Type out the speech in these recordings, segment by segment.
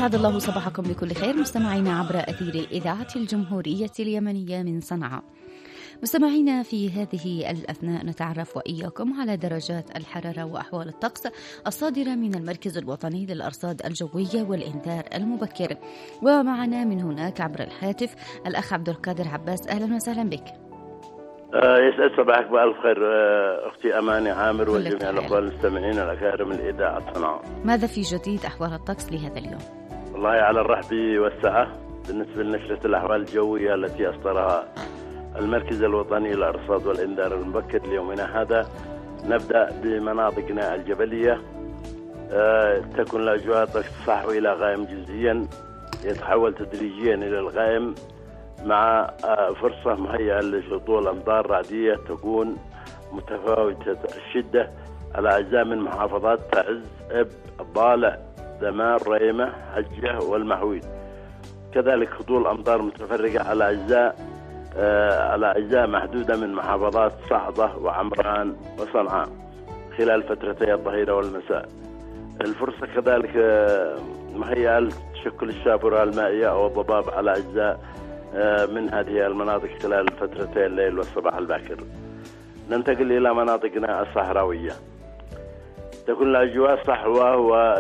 أسعد الله صباحكم بكل خير مستمعينا عبر أثير إذاعة الجمهورية اليمنية من صنعاء. مستمعينا، في هذه الأثناء نتعرف وإياكم على درجات الحرارة وأحوال الطقس الصادرة من المركز الوطني للأرصاد الجوية والإنذار المبكر. ومعنا من هناك عبر الهاتف الأخ عبد القادر عباس. أهلا وسهلا بك. يسعد صباحك بألف خير أختي أماني عامر وجميع الأخوة المستمعين الأكارم من إذاعة صنعاء. ماذا في جديد أحوال الطقس لهذا اليوم؟ والله على الرحب والسعة بالنسبة لنشرة الأحوال الجوية التي أصدرها المركز الوطني للأرصاد والإنذار المبكر ليومنا هذا. نبدأ بمناطقنا الجبلية. تكون الأجواء تصحو إلى غائم جزئيا يتحول تدريجيا إلى الغائم مع فرصة مهيئة لهطول أمطار رعدية تكون متفاوتة الشدة على أجزاء من محافظات تعز، إب، الضالع، دمار، ريمة، حجة والمحويد. كذلك هطول أمطار متفرقة على أجزاء محدودة من محافظات صعدة وعمران وصنعاء خلال فترتي الظهيرة والمساء. الفرصة كذلك مهيئة لتشكل الشابورة المائية أو الضباب على أجزاء من هذه المناطق خلال فترتي الليل والصباح الباكر. ننتقل إلى مناطقنا الصحراوية. تكون الأجواء صحوة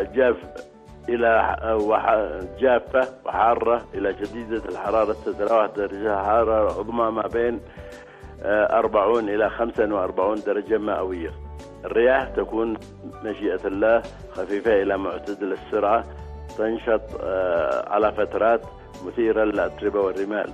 جافة وحارة إلى شديدة الحرارة، تتراوح درجة الحرارة العظمى ما بين 40 إلى 45 درجة مئوية. الرياح تكون مشيئة الله خفيفة إلى معتدل السرعة، تنشط على فترات مثيرة للأتربة والرمال.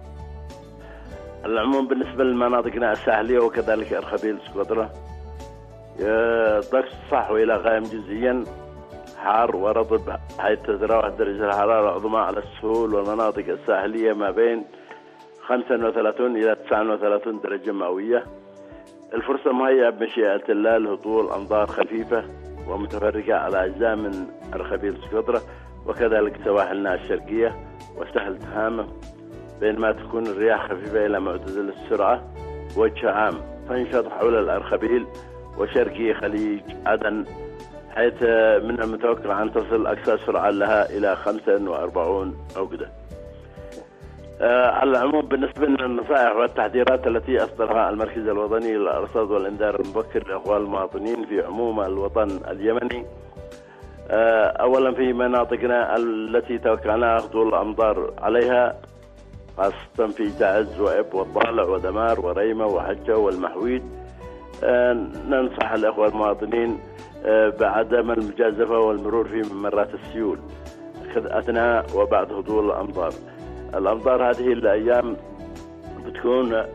العموم بالنسبة لمناطقنا الساحلية وكذلك أرخبيل سقطرى، طقس صحو إلى غائم جزئيا حار ورطب، حيث تتراوح درجة الحرارة العظمى على السهول والمناطق الساحلية ما بين 35 إلى 39 درجة مئوية. الفرصة مهيئة بمشيئة الله لهطول أمطار خفيفة ومتفرقة على أجزاء من أرخبيل سقطرى وكذلك سواحلنا الشرقية وسهل تهامة، بينما تكون الرياح خفيفة إلى معتدل السرعة وجه عام، تنشط حول الأرخبيل وشرقي خليج عدن، حيث من المتوقع أن تصل أقصى سرعة لها إلى 45 عقدة. على العموم بالنسبة للنصائح والتحذيرات التي أصدرها المركز الوطني للأرصاد والإنذار المبكر لأخوان المواطنين في عموم الوطن اليمني، أولا في مناطقنا التي توقعناها هطول الأمطار عليها خاصة في تعز وإب والضالع ودمار وريمة وحجة والمحويد، ننصح الأخوة المواطنين بعدم المجازفة والمرور في ممرات السيول أثناء وبعد هطول الأمطار. الأمطار هذه الأيام بتكون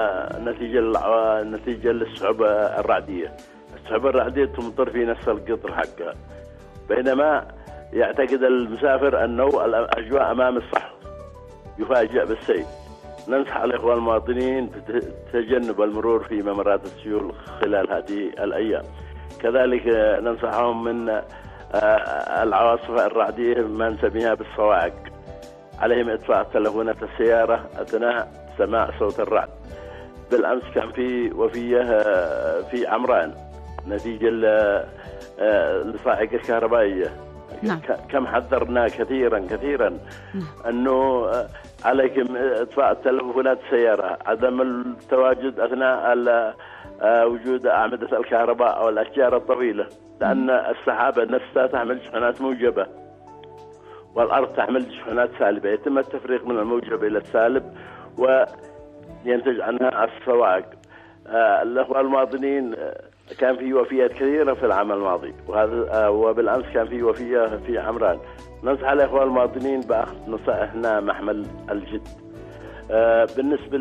نتيجة للسحب الرعدية. السحب الرعدية تمطر في نفس القطر حقها، بينما يعتقد المسافر أنه الأجواء أمام الصحو يفاجأ بالسيل. ننصح الإخوان المواطنين بتجنب المرور في ممرات السيول خلال هذه الأيام. كذلك ننصحهم من العواصف الرعدية ما نسميها بالصواعق، عليهم إطفاء تلفونات السيارة أثناء سماع صوت الرعد. بالأمس كان في وفية في عمران نتيجة لصاعقة كهربائية. نعم. كم حذرنا كثيرا أنه عليكم إطفاء تلفونات السيارة، عدم التواجد أثناء وجود أعمدة الكهرباء أو الأشجار الطويلة، لأن السحابة نفسها تحمل شحنات موجبة والأرض تحمل شحنات سالبة، يتم التفريق من الموجب إلى السالب وينتج عنها الصواعق. الأخوة المواطنين كان في وفيات كثيرة في العام الماضي، وبالأمس كان في وفية في عمران. ننصح الأخوة المواطنين بأخذ نصائحنا محمل الجد. بالنسبة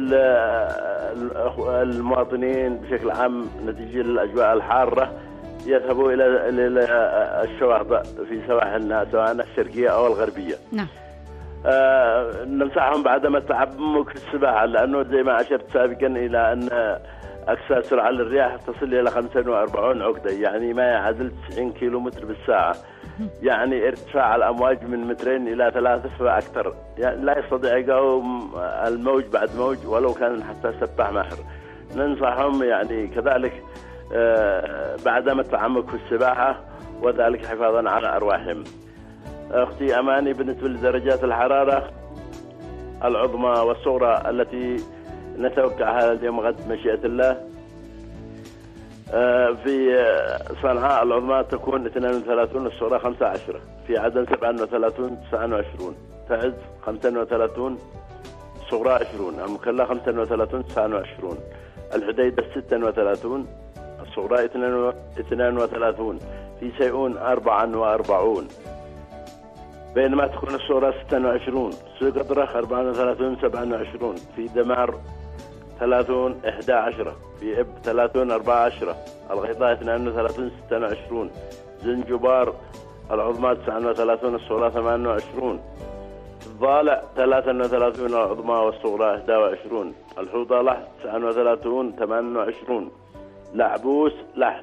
للمواطنين بشكل عام نتيجة للأجواء الحارة يذهبوا إلى الشواطئ في سواحلنا سواء الشرقية أو الغربية. نعم. ننصحهم بعدم التعمق في السباحة، لأنه زي ما أشرت سابقا إلى أن أقصى سرعة للرياح تصل إلى 45 عقدة، يعني ما يعادل 90 كيلومتر بالساعة، يعني ارتفاع الأمواج من 2 إلى 3 فأكثر، يعني لا يستطيع يقاوم الموج بعد موج ولو كان حتى سباح ماهر. ننصحهم يعني كذلك بعدم التعمق في السباحة، وذلك حفاظا على أرواحهم. أختي أماني، بالنسبة لدرجات الحرارة العظمى والصغرى التي نتوقعها اليوم غد مشيئة الله، في صنعاء العظمى تكون 32 والصغرى 15، في عدن 37 29، تعز 35 الصغرى 20، المكلا 35 29، الحديدة 36 الصغرى 32، في سيئون 44، بينما تكون الصغرى 26، سوق أطرخ 34 27، في دمار 30 11، في إب 30 14، الغيطاء 32 26، زنجبار العظمى 39 الصغرى 28، الضالع 33 العظمى والصغرى 21، الحوضلة 39 28، لعبوس لحج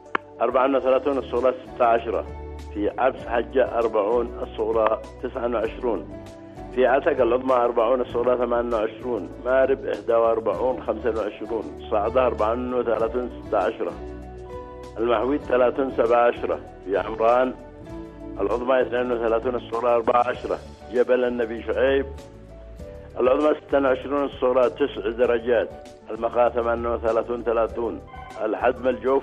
34 الصغرى 16، في عبس حجة 40 الصغرى 29، في عتق العظمى 40 الصغرى 28، مارب 41 25، صعدة 34 16، المحويد 30 17، في عمران العظمى 32 الصغرى 14، جبل النبي شعيب العظمى 26 الصغرى 9 درجات، المقا 38 30، الحدم الجوف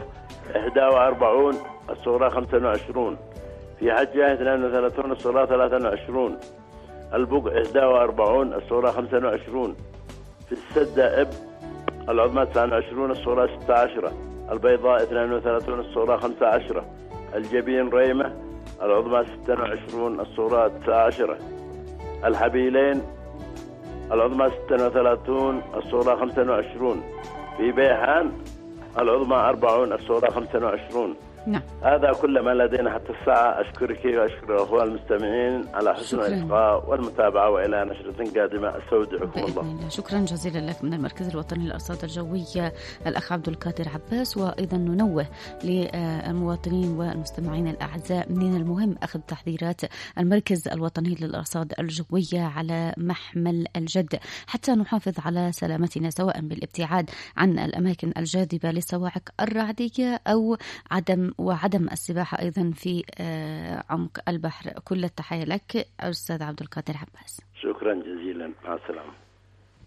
41 الصغرى 25، في حجة 32 الصغرى 23، البقع 41 الصغرى 25، في السدة إب العظمى 29 الصغرى 16، البيضاء 32 الصغرى 15، الجبين ريمة العظمى 26 الصغرى 19، الحبيلين العظمى 36 الصغرى 25، في بيحان العظمى 40 الصغرى 25. نعم. هذا كل ما لدينا حتى الساعة. أشكرك وأشكر الأخوة المستمعين على حسن الإصغاء والمتابعة، وإلى نشرة قادمة أستودعكم الله. شكرا جزيلا لك. من المركز الوطني للأرصاد الجوية الأخ عبد القادر عباس. وأيضا ننوه للمواطنين والمستمعين الأعزاء من المهم أخذ تحذيرات المركز الوطني للأرصاد الجوية على محمل الجد حتى نحافظ على سلامتنا، سواء بالابتعاد عن الأماكن الجاذبة للصواعق الرعدية أو عدم السباحة أيضا في عمق البحر. كل التحية لك أستاذ عبد القادر عباس. شكرا جزيلا، مع السلامة.